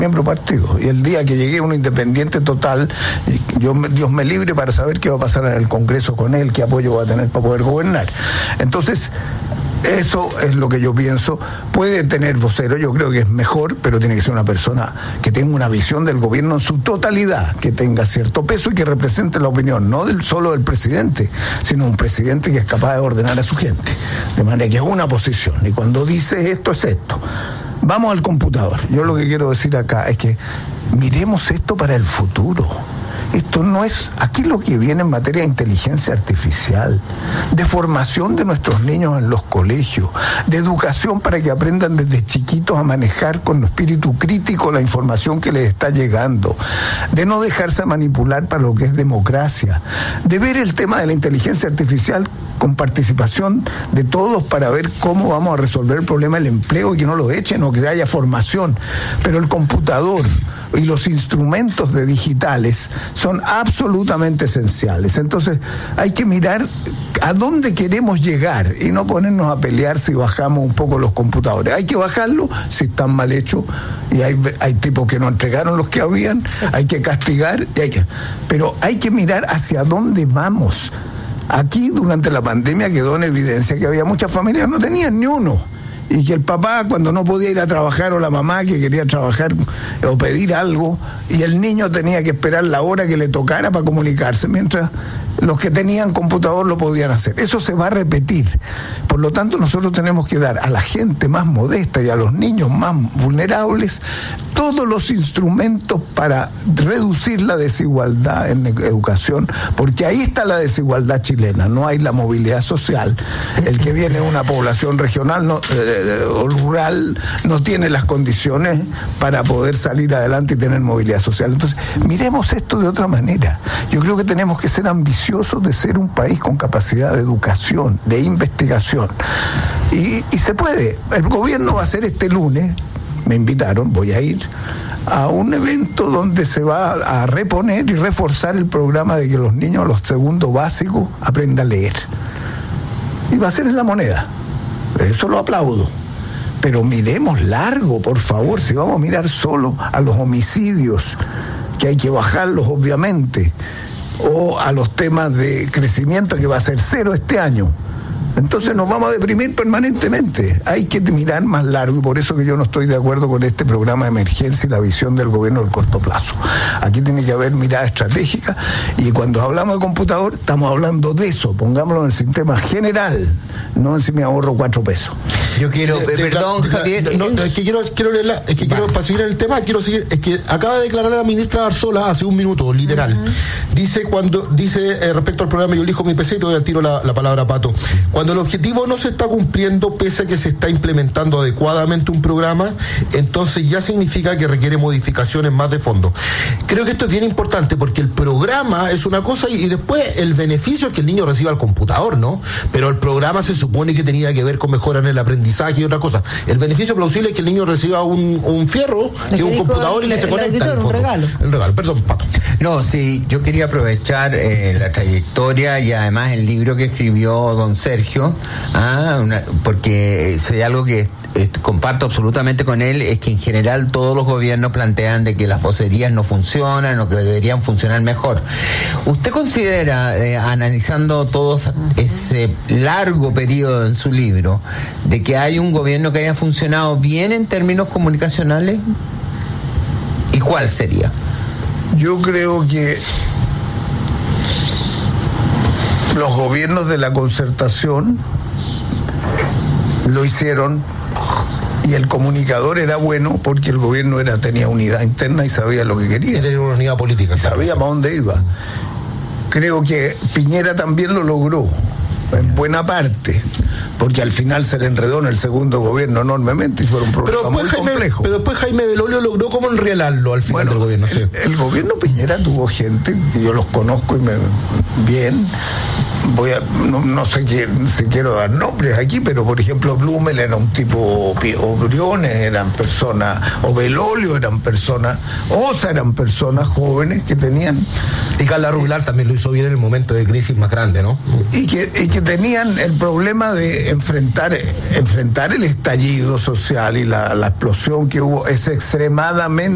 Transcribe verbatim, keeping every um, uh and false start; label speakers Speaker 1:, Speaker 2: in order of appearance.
Speaker 1: miembro partido. Y el día que llegué a un independiente total, yo, Dios me libre para saber qué va a pasar en el Congreso con él, qué apoyo va a tener para poder gobernar. Entonces, eso es lo que yo pienso. Puede tener vocero, yo creo que es mejor, pero tiene que ser una persona que tenga una visión del gobierno en su totalidad, que tenga cierto peso y que represente la opinión, no del, solo del presidente, sino un presidente que es capaz de ordenar a su gente. De manera que es una posición, y cuando dice esto es esto. Vamos al computador. Yo lo que quiero decir acá es que miremos esto para el futuro. Esto no es, aquí lo que viene en materia de inteligencia artificial, de formación de nuestros niños en los colegios, de educación para que aprendan desde chiquitos a manejar con espíritu crítico la información que les está llegando, de no dejarse manipular para lo que es democracia, de ver el tema de la inteligencia artificial con participación de todos para ver cómo vamos a resolver el problema del empleo y que no lo echen o que haya formación. Pero el computador y los instrumentos de digitales son absolutamente esenciales. Entonces hay que mirar a dónde queremos llegar y no ponernos a pelear si bajamos un poco los computadores. Hay que bajarlo si están mal hechos, y hay, hay tipos que no entregaron los que habían, hay que castigar, y hay que, pero hay que mirar hacia dónde vamos. Aquí durante la pandemia quedó en evidencia que había muchas familias que no tenían ni uno, y que el papá cuando no podía ir a trabajar, o la mamá que quería trabajar o pedir algo, y el niño tenía que esperar la hora que le tocara para comunicarse, mientras los que tenían computador lo podían hacer. Eso se va a repetir. Por lo tanto, nosotros tenemos que dar a la gente más modesta y a los niños más vulnerables todos los instrumentos para reducir la desigualdad en educación, porque ahí está la desigualdad chilena. No hay la movilidad social. El que viene de una población regional no, eh, o rural no tiene las condiciones para poder salir adelante y tener movilidad social. Entonces, miremos esto de otra manera. Yo creo que tenemos que ser ambiciosos de ser un país con capacidad de educación, de investigación. Y, y se puede. El gobierno va a hacer este lunes, me invitaron, voy a ir a un evento donde se va a reponer y reforzar el programa de que los niños a los segundos básicos aprendan a leer. Y va a ser en La Moneda. Eso lo aplaudo. Pero miremos largo, por favor. Si vamos a mirar solo a los homicidios, que hay que bajarlos obviamente, o a los temas de crecimiento, que va a ser cero este año, entonces nos vamos a deprimir permanentemente. Hay que mirar más largo, y por eso que yo no estoy de acuerdo con este programa de emergencia y la visión del gobierno del corto plazo. Aquí tiene que haber mirada estratégica, y cuando hablamos de computador estamos hablando de eso. Pongámoslo en el sistema general, no en si me ahorro cuatro pesos.
Speaker 2: Yo quiero, de, de, perdón, de, Javier.
Speaker 3: De, no, es que quiero, quiero leerla, es que quiero, para seguir en el tema, quiero seguir, es que acaba de declarar la ministra Arzola hace un minuto, literal. Uh-huh. Dice cuando, dice eh, respecto al programa, yo elijo mi P C y te doy al tiro la, la palabra, Pato. Cuando el objetivo no se está cumpliendo, pese a que se está implementando adecuadamente un programa, entonces ya significa que requiere modificaciones más de fondo. Creo que esto es bien importante, porque el programa es una cosa y, y después el beneficio es que el niño reciba el computador, ¿no? Pero el programa se supone que tenía que ver con mejorar el aprendizaje y otra cosa. El beneficio plausible es que el niño reciba un, un fierro, que es un computador, y que se conecta.
Speaker 4: Auditor, un regalo.
Speaker 3: El regalo, perdón, Pato.
Speaker 2: No, sí, yo quería aprovechar eh, la trayectoria y además el libro que escribió don Sergio, ah, una, porque si algo que eh, comparto absolutamente con él es que en general todos los gobiernos plantean de que las vocerías no funcionan o que deberían funcionar mejor. ¿Usted considera, eh, analizando todo ese largo periodo en su libro, de que hay un gobierno que haya funcionado bien en términos comunicacionales? ¿Y cuál sería?
Speaker 1: Yo creo que los gobiernos de la concertación lo hicieron, y el comunicador era bueno porque el gobierno era tenía unidad interna y sabía lo que quería.
Speaker 3: Y tenía una unidad política.
Speaker 1: Sabía para dónde iba. Creo que Piñera también lo logró, en buena parte, porque al final se le enredó en el segundo gobierno enormemente y fue un problema muy
Speaker 3: Jaime,
Speaker 1: complejo.
Speaker 3: Pero después Jaime Belolio logró como enrielarlo al final, bueno, del gobierno.
Speaker 1: El, sí. el gobierno Piñera tuvo gente que yo los conozco y me bien. Voy a, no, no sé qué, si quiero dar nombres aquí, pero por ejemplo Blumel era un tipo, o Briones eran personas, o Belolio eran personas, Osa eran personas jóvenes que tenían.
Speaker 3: Y Carla Rubilar también lo hizo bien en el momento de crisis más grande, ¿no?
Speaker 1: Y que, y que tenían el problema de enfrentar, enfrentar el estallido social y la, la explosión que hubo, es extremadamente